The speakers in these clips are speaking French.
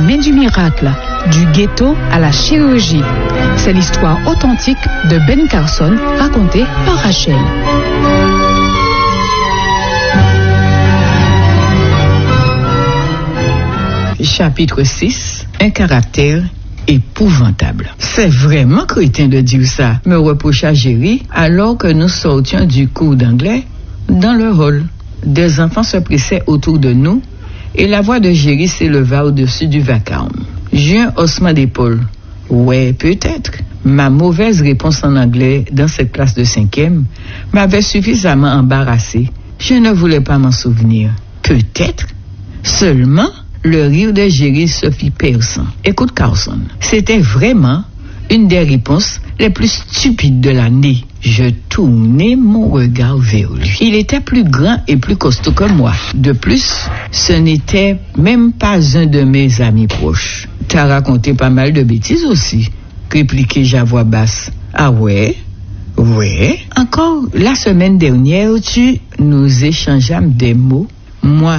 mains du miracle, du ghetto à la chirurgie. C'est l'histoire authentique de Ben Carson racontée par Rachel. Chapitre 6, un caractère épouvantable. C'est vraiment crétin de dire ça, me reprocha Jerry alors que nous sortions du cours d'anglais dans le hall. Des enfants se pressaient autour de nous et la voix de Jerry s'éleva au-dessus du vacarme. J'eus un haussement d'épaule. Ouais, peut-être. Ma mauvaise réponse en anglais dans cette classe de 5e m'avait suffisamment embarrassé. Je ne voulais pas m'en souvenir. Peut-être. Seulement, le rire de Jerry se fit perçant. Écoute, Carson, c'était vraiment une des réponses les plus stupides de l'année. Je tournai mon regard vers lui. Il était plus grand et plus costaud que moi. De plus, ce n'était même pas un de mes amis proches. T'as raconté pas mal de bêtises aussi, répliquai-je à voix basse. Ah ouais? Ouais. Encore la semaine dernière, nous échangeâmes des mots. Moi,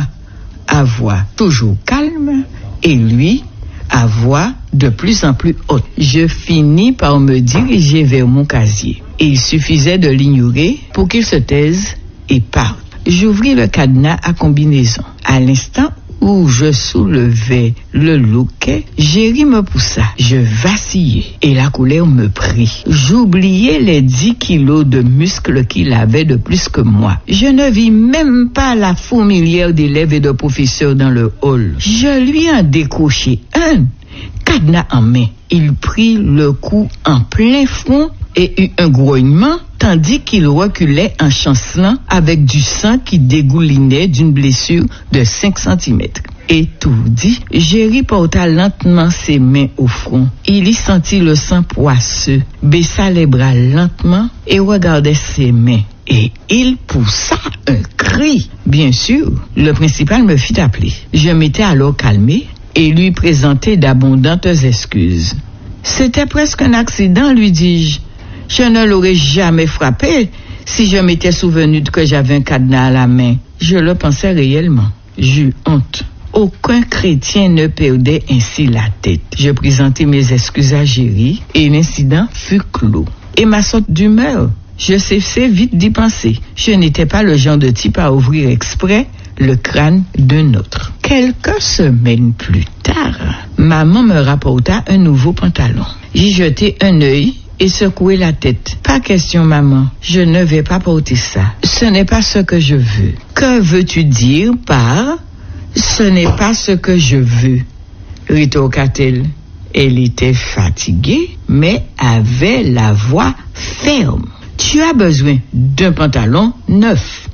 à voix toujours calme, et lui, à voix de plus en plus haute. Je finis par me diriger vers mon casier. Il suffisait de l'ignorer pour qu'il se taise et parte. J'ouvris le cadenas à combinaison. À l'instant où je soulevais le loquet, Jerry me poussa. Je vacillais et la colère me prit. J'oubliais les 10 kilos de muscles qu'il avait de plus que moi. Je ne vis même pas la fourmilière d'élèves et de professeurs dans le hall. Je lui en décrochai un, cadenas en main. Il prit le coup en plein front et eut un grognement, tandis qu'il reculait en chancelant avec du sang qui dégoulinait d'une blessure de 5 cm. Étourdi, Jerry porta lentement ses mains au front. Il y sentit le sang poisseux, baissa les bras lentement et regardait ses mains. Et il poussa un cri. Bien sûr, le principal me fit appeler. Je m'étais alors calmé et lui présentai d'abondantes excuses. C'était presque un accident, lui dis-je. Je ne l'aurais jamais frappé si je m'étais souvenu que j'avais un cadenas à la main. Je le pensais réellement. J'eus honte. Aucun chrétien ne perdait ainsi la tête. Je présentai mes excuses à Jerry et l'incident fut clos. Et ma sorte d'humeur, je cessai vite d'y penser. Je n'étais pas le genre de type à ouvrir exprès le crâne d'un autre. Quelques semaines plus tard, maman me rapporta un nouveau pantalon. J'y jetai un œil et secouer la tête. Pas question, maman. Je ne vais pas porter ça. Ce n'est pas ce que je veux. Que veux-tu dire par « ce n'est pas ce que je veux » rétorqua-t-elle. Elle était fatiguée, mais avait la voix ferme. Tu as besoin d'un pantalon neuf.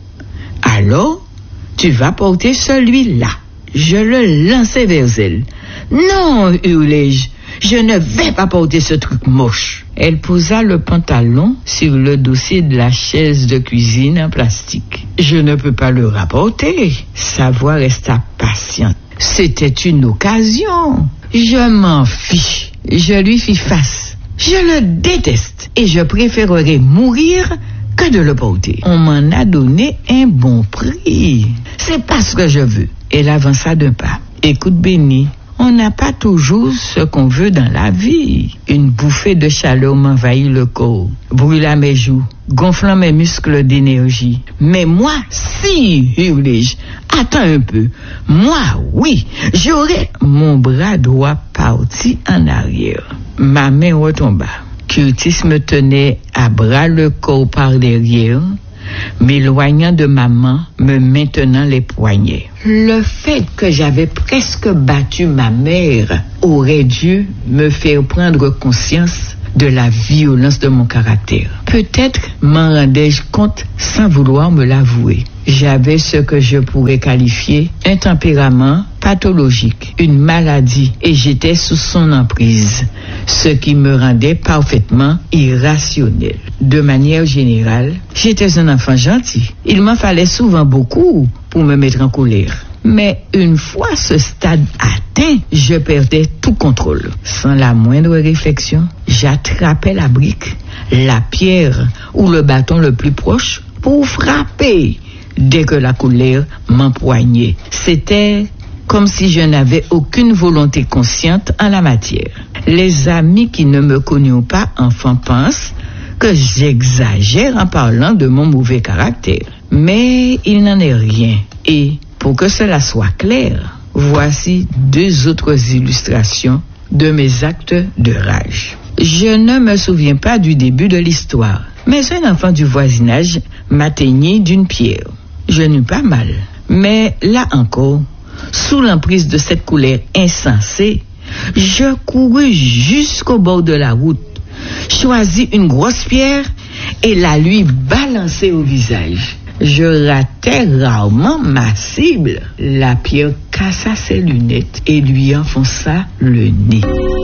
Alors, tu vas porter celui-là. Je le lançai vers elle. Non, hurlai-je. Je ne vais pas porter ce truc moche. Elle posa le pantalon sur le dossier de la chaise de cuisine en plastique. Je ne peux pas le rapporter. Sa voix resta patiente. C'était une occasion. Je m'en fiche. Je lui fis face. Je le déteste et je préférerais mourir que de le porter. On m'en a donné un bon prix. C'est pas ce que je veux. Elle avança d'un pas. Écoute, Béni, on n'a pas toujours ce qu'on veut dans la vie. Une bouffée de chaleur m'envahit le corps, brûla mes joues, gonflant mes muscles d'énergie. Mais moi, si, hurlai-je, attends un peu. Moi, oui, j'aurais... Mon bras droit partit en arrière. Ma main retomba. Curtis me tenait à bras le corps par derrière, m'éloignant de maman, me maintenant les poignets. Le fait que j'avais presque battu ma mère aurait dû me faire prendre conscience de la violence de mon caractère. Peut-être m'en rendais-je compte sans vouloir me l'avouer. J'avais ce que je pourrais qualifier un tempérament pathologique, une maladie, et j'étais sous son emprise, ce qui me rendait parfaitement irrationnel. De manière générale, j'étais un enfant gentil. Il m'en fallait souvent beaucoup pour me mettre en colère. Mais une fois ce stade atteint, je perdais tout contrôle. Sans la moindre réflexion, j'attrapais la brique, la pierre ou le bâton le plus proche pour frapper dès que la colère m'empoignait. C'était comme si je n'avais aucune volonté consciente en la matière. Les amis qui ne me connaissent pas enfant pensent que j'exagère en parlant de mon mauvais caractère. Mais il n'en est rien. Et pour que cela soit clair, voici 2 autres illustrations de mes actes de rage. Je ne me souviens pas du début de l'histoire, mais un enfant du voisinage m'atteignit d'une pierre. Je n'eus pas mal. Mais là encore, sous l'emprise de cette colère insensée, je courus jusqu'au bord de la route, choisis une grosse pierre et la lui balançai au visage. Je ratais rarement ma cible. La pierre cassa ses lunettes et lui enfonça le nez.